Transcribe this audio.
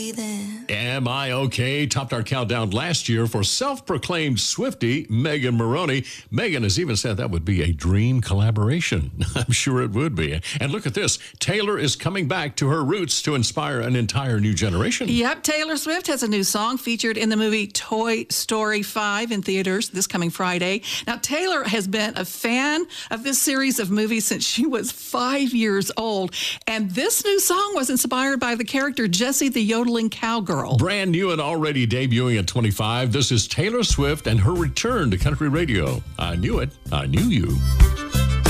Am I Okay topped our countdown last year for self-proclaimed Swiftie Megan Moroney. Megan has even said that would be a dream collaboration. I'm sure it would be. And look at this. Taylor is coming back to her roots to inspire an entire new generation. Yep, Taylor Swift has a new song featured in the movie Toy Story 5 in theaters this coming Friday. Now, Taylor has been a fan of this series of movies since she was 5 years old. And this new song was inspired by the character Jessie the Yodeling Cowgirl. Brand new and already debuting at 25, this is Taylor Swift and her return to country radio. I knew it. I knew you.